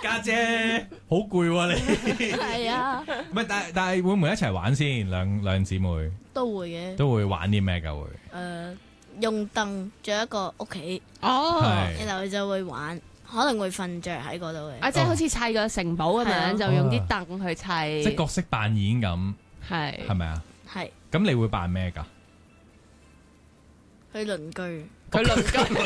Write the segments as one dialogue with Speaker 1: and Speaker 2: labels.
Speaker 1: 家姐好攰喎你。
Speaker 2: 係啊，
Speaker 1: 唔係，但係會唔會一齊玩先？兩姊妹
Speaker 2: 都會嘅。
Speaker 1: 都會玩啲咩㗎？會
Speaker 2: 用凳做一個屋企，
Speaker 3: 哦，
Speaker 1: 係
Speaker 2: 然後就會玩，可能會瞓着喺嗰度嘅。
Speaker 3: 啊，即係好似砌個城堡咁樣，
Speaker 2: 係啊
Speaker 3: 就用啲凳去砌，
Speaker 1: 即係角色扮演咁，
Speaker 3: 係
Speaker 1: 係咪啊？
Speaker 2: 係
Speaker 1: 咁你會扮咩㗎？
Speaker 2: 佢鄰居，
Speaker 3: 佢鄰居。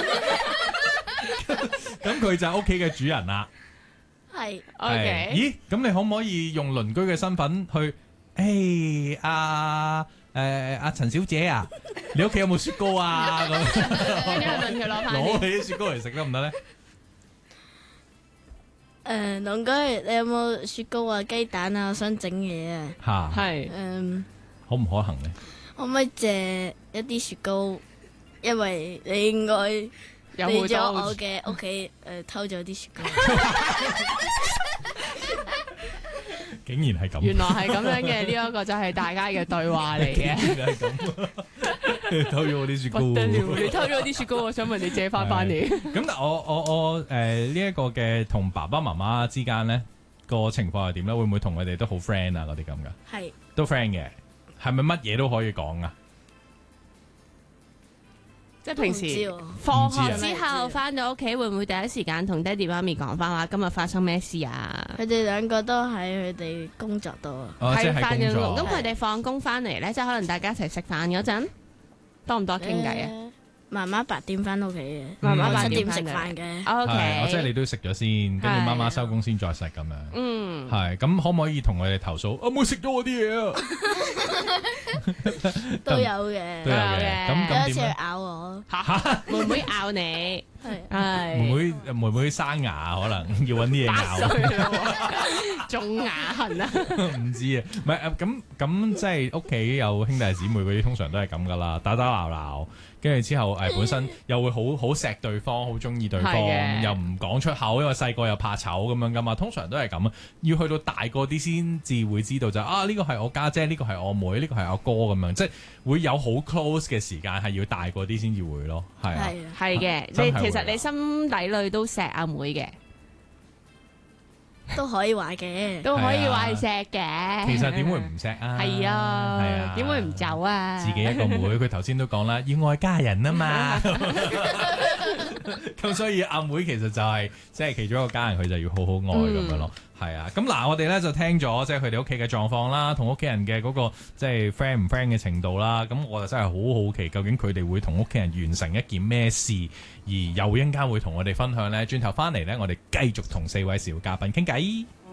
Speaker 1: 咁佢就係屋企嘅主人啦。
Speaker 2: 係
Speaker 3: OK，
Speaker 1: 咦？咁你可唔可以用鄰居嘅身份去？誒阿陳小姐啊，你屋企有冇雪糕啊？咁
Speaker 3: 跟住問佢攞翻
Speaker 1: 攞
Speaker 3: 啲。
Speaker 1: 起啲雪糕嚟食得唔得咧？
Speaker 2: 鄰居，你有冇雪糕啊、雞蛋啊？我想整嘢啊。
Speaker 1: 嚇，
Speaker 3: 係
Speaker 1: 可唔可行咧？
Speaker 2: 可唔可以借一啲雪糕？因為你應該
Speaker 3: 有
Speaker 2: 嚟咗
Speaker 3: 好多
Speaker 2: 我嘅屋企偷咗啲雪糕。
Speaker 1: 竟然係咁，
Speaker 3: 原來係咁樣嘅，呢一個就係大家嘅對話嚟嘅。
Speaker 1: 竟然係咁，偷咗我啲雪糕。
Speaker 3: 不得了，你偷咗啲雪糕，我想問你借翻翻嚟。
Speaker 1: 咁但我呢一個嘅同爸爸媽媽之間咧個情況係點咧？會唔會同佢哋都好 friend 啊？嗰啲咁噶？
Speaker 2: 係
Speaker 1: 都 friend 嘅，係咪乜嘢都可以講啊？
Speaker 3: 即係平時
Speaker 2: 都唔知喎
Speaker 3: 放學
Speaker 1: 唔
Speaker 3: 之後翻到屋企，會唔會第一時間同爹哋媽咪講翻話今日發生咩事啊？
Speaker 2: 佢哋兩個都喺佢哋工作度啊。
Speaker 1: 哦，即係
Speaker 3: 翻緊
Speaker 1: 喺工作。
Speaker 3: 工，咁佢哋放工翻嚟咧，即係可能大家一齊食飯嗰陣，多唔多傾偈啊？
Speaker 2: 媽媽8點翻屋企嘅，
Speaker 3: 媽媽
Speaker 2: 7
Speaker 3: 8
Speaker 2: 點食
Speaker 3: 點返
Speaker 2: 飯嘅。
Speaker 1: 係，
Speaker 3: OK，
Speaker 1: 即係你都食咗先，跟住媽媽收工先再食咁樣。
Speaker 3: 嗯，
Speaker 1: 係，咁可唔可以同佢哋投訴？我冇食咗我啲嘢啊！
Speaker 2: 都有嘅，
Speaker 1: 都有嘅。
Speaker 3: 嘅
Speaker 1: 咁
Speaker 2: 有一次佢
Speaker 1: 點咧？
Speaker 2: 咬我，
Speaker 1: 嚇！
Speaker 3: 妹妹咬你，
Speaker 2: 係
Speaker 1: 妹生牙，可能要揾啲嘢
Speaker 3: 8
Speaker 1: 咬。
Speaker 3: 歲咯，種牙痕啊！
Speaker 1: 唔知啊，唔係咁即係屋企有兄弟姊妹嗰啲，通常都係咁噶啦，打打鬧鬧，跟住之後本身又會好錫對方，好中意對方，
Speaker 3: 係嘅
Speaker 1: 又唔講出口，因為細個又怕醜咁樣噶嘛，通常都係咁啊。要去到大個啲先至會知道就呢個係我家姐，呢個係我妹，呢個係阿哥咁樣，即係會有好 close 嘅時間，係要大個啲先至會咯，係啊。
Speaker 2: 係啊，
Speaker 3: 係嘅，
Speaker 1: 真係會
Speaker 3: 你其實你心底裏都錫阿妹嘅，
Speaker 2: 都可以話嘅。
Speaker 3: 都可以話係錫嘅。
Speaker 1: 其實點會唔錫啊？
Speaker 3: 係
Speaker 1: 係
Speaker 3: 啊
Speaker 1: 啊，，
Speaker 3: 點會唔走啊？
Speaker 1: 自己一個妹，佢頭先都講啦，要愛家人啊嘛。咁所以阿妹其實就係即係其中一個家人，佢就要好好愛咁樣咯。係啊，咁嗱，我哋咧就聽咗即係佢哋屋企嘅狀況啦，同屋企人嘅嗰個即係 friend 唔 friend 嘅程度啦。咁我就真係好好奇，究竟佢哋會同屋企人完成一件咩事，而又一陣間會同我哋分享呢。轉頭翻嚟呢，我哋繼續同4位小嘉賓傾偈。